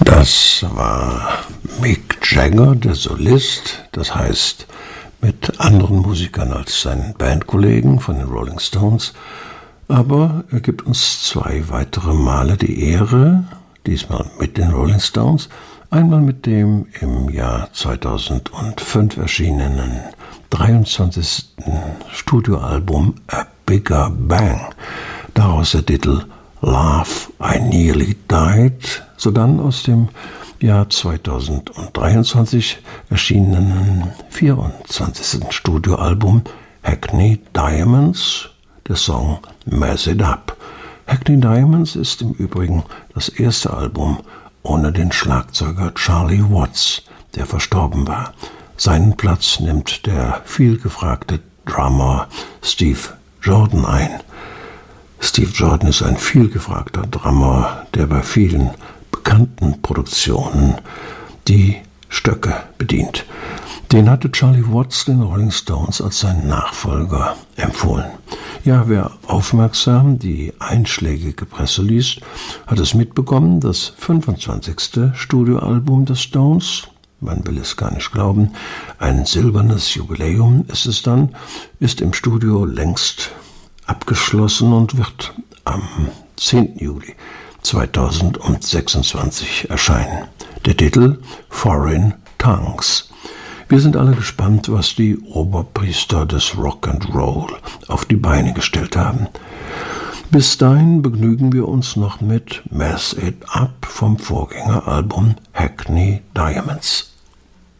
Das war Mick Jagger, der Solist, das heißt mit anderen Musikern als seinen Bandkollegen von den Rolling Stones. Aber er gibt uns 2 weitere Male die Ehre, diesmal mit den Rolling Stones, einmal mit dem im Jahr 2005 erschienenen 23. Studioalbum A Bigger Bang, daraus der Titel Love, I Nearly Died, sodann aus dem Jahr 2023 erschienenen 24. Studioalbum Hackney Diamonds, der Song Mess It Up. Hackney Diamonds ist im Übrigen das erste Album ohne den Schlagzeuger Charlie Watts, der verstorben war. Seinen Platz nimmt der vielgefragte Drummer Steve Jordan ein. Steve Jordan ist ein vielgefragter Drummer, der bei vielen bekannten Produktionen die Stöcke bedient. Den hatte Charlie Watts den Rolling Stones als seinen Nachfolger empfohlen. Ja, wer aufmerksam die einschlägige Presse liest, hat es mitbekommen, das 25. Studioalbum der Stones, man will es gar nicht glauben, ein silbernes Jubiläum ist es dann, ist im Studio längst abgeschlossen und wird am 10. Juli 2026 erscheinen. Der Titel Foreign Tongues. Wir sind alle gespannt, was die Oberpriester des Rock'n'Roll auf die Beine gestellt haben. Bis dahin begnügen wir uns noch mit Mess It Up vom Vorgängeralbum Hackney Diamonds.